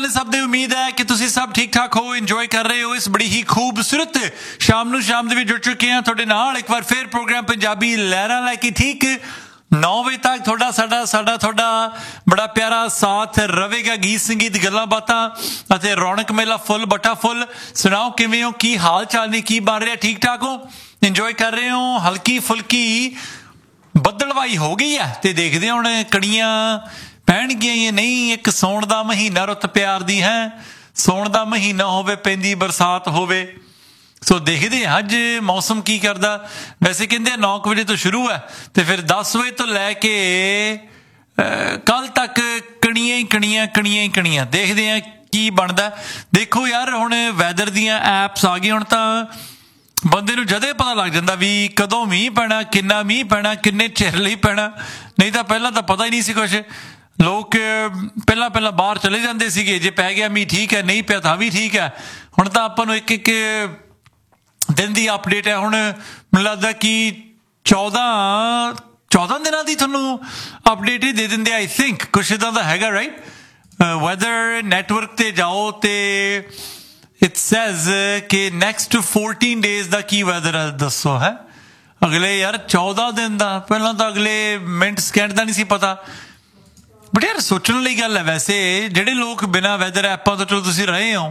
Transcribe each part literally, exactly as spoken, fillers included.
ने सब दी उम्मीद है कि तुसी सब ठीक ठाक हो, इंजॉय कर रहे हो इस बड़ी ही खूबसूरत शाम नूं शाम दे विच जुड़ चुके हैं तुहाडे नाल एक बार फिर प्रोग्राम पंजाबी लहरां लैके ठीक नौ बजे तक थोड़ा साडा साडा थोड़ा बड़ा प्यारा साथ रहेगा। गीत संगीत गल्लां बातां अते रौनक मेला फुल बटा फुल। सुनाओ किवें हो, की हाल चाल ने, की बन रहा, ठीक ठाक हो, इंजॉय कर रहे हो? हल्की फुल्की बदलवाई हो गई है ते देखदे हुण कड़ियां पैणगियां या नहीं। एक सौण दा महीना रुत प्यार दी है, सौण दा महीना होवे पैंदी बरसात होवे। सो देखदे अज मौसम की करदा। वैसे कहंदे नौ बजे तो शुरू है तो फिर दस बजे तो लैके कल तक कणियां ही कणियां कणियां ही कणियां। देखदे हैं की बनदा। देखो यार हुण वैदर दियां ऐप्स आ गई, हुण तां बंदे नूं जदे पता लग जांदा भी कदों मींह पैना, किन्ना मींह पैना, किन्ने चिर लई पैना। नहीं तां पहलां तां पता ही नहीं सी कुछ। लोग पहलां पहलां बाहर चले जांदे सीगे, जे पै गया मींह ठीक है, नहीं पिया तां भी ठीक है। हुण तां आपां नूं एक एक दिन की अपडेट है। हुण मैनूं लगदा कि चौदह चौदह दिनां दी तुहानूं अपडेट ही दे दिंदे आई थिंक, कुछ इदां दा हैगा राइट। वैदर नैटवर्क ते जाओ ते इट सैज कि नैक्सट फोर्टीन डेज दा की वैदर है दसो है अगले यार चौदह दिन दा। पहलां तां अगले मिनट सैकेंड दा नहीं सी पता। बट यार सोचण वाली गल है। वैसे जिहड़े लोग बिना वैदर ऐपां तो चलो तुसीं रहे हो,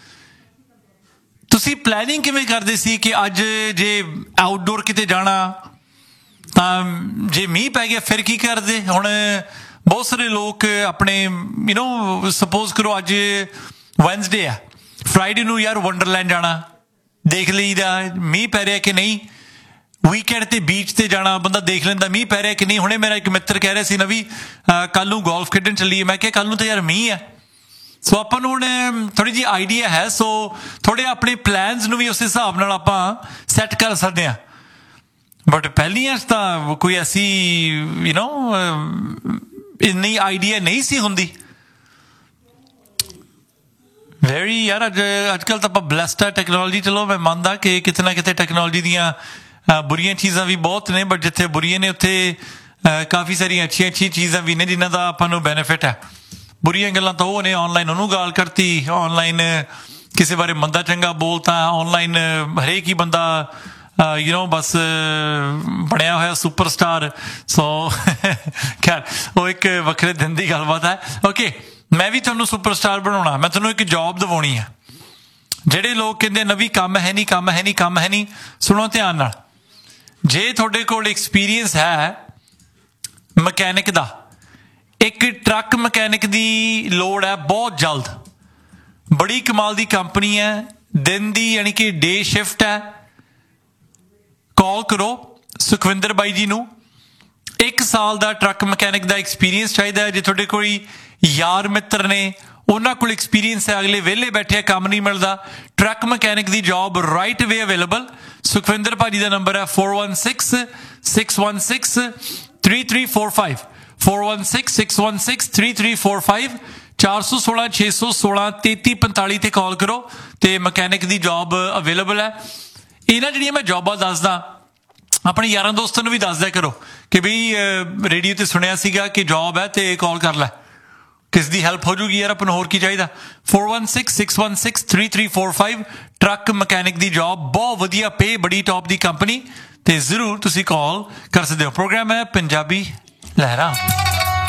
तुसी प्लैनिंग किवें करदे सी कि अज जे आउटडोर किते जाना तां जे मींह पै गया फिर की करदे? हुण बहुत सारे लोग अपने यू नो सपोज करो अज वैनसडे है, फ्राइडे नूं यार वंडरलैंड जाना, देख लईदा मींह पै रहा कि नहीं। वीकेंड ते बीच ते जाना बंदा देख लैंदा मींह पै रहा कि नहीं। हुणे मेरा एक मित्र कह रहा सी नवी कल नूं गोल्फ खेडण चलीए। मैं कहा कल नूं तां यार मींह है। सो आपां नूं हुण थोड़ी जी आइडिया है। सो थोड़े अपने प्लैनस नूं भी उस हिसाब नाल आपां सैट कर सकदे हां। बट पहलियां तां कोई ऐसी यू नो इन्नी आइडिया नहीं सी हुंदी। वेरी यार अज अजकल तो आपां ब्लैसड है टैक्नोलॉजी। चलो मैं मनदा कि किते ना किते टैक्नोलॉजी दियां बुरियां चीज़ां भी बहुत ने, बट जिथे बुरियां ने उत्थे काफ़ी सारियां अच्छियां अच्छियां चीज़ां भी ने जिन्हां दा आपां नूं बैनीफिट है। बुरियां गल्लां तो वो ने ऑनलाइन उन्होंने गाल करती, ऑनलाइन किसी बारे मंदा चंगा बोलता, ऑनलाइन हरेक ही बंदा यू नो बस बनया होया सुपरस्टार। सो खैर वो एक वखरे दिन की गलबात है। ओके मैं भी तुहानूं सुपरस्टार बनाउणा, मैं तुहानूं एक जॉब दिवाउणी है। जिहड़े लोग कहंदे नवी काम है नहीं काम है नहीं काम है नहीं, सुनो ध्यान नाल। जे तुहाडे कोल एक्सपीरियंस है मकैनिक दा, एक ट्रक मकैनिक की लोड़ है बहुत जल्द। बड़ी कमाल की कंपनी है, दिन की यानी कि डे शिफ्ट है। कॉल करो सुखविंदर बाई जी नूं। एक साल का ट्रक मकैनिक का एक्सपीरियंस चाहिए। जे तुहाडे कोई यार मित्र ने उन्हां कोल एक्सपीरियंस है, अगले वेले बैठे काम नहीं मिलता, ट्रक मकैनिक की job right way available. Sukhvinder भाजी का नंबर है four one six six one six three three four five four one six six one six three three four five चार सौ सोलह छे सौ सोलह तेती पंताली ते कॉल करो तो मकैनिक की जॉब अवेलेबल है। इन्हां जिहड़ियां मैं जॉबां दसदा अपने यारां दोस्तां नूं भी दस दिया करो कि बई रेडियो ते सुनिया सीगा कि जॉब है तो कॉल कर लै, किस दी हैल्प हो जूगी यार। अपन होर की चाहिए? Four one six six one six three three four five truck mechanic की जॉब, बहुत वधिया पे, बड़ी टॉप की कंपनी, तो जरूर तुसी कॉल कर सकते हो। प्रोग्राम है पंजाबी लहरां।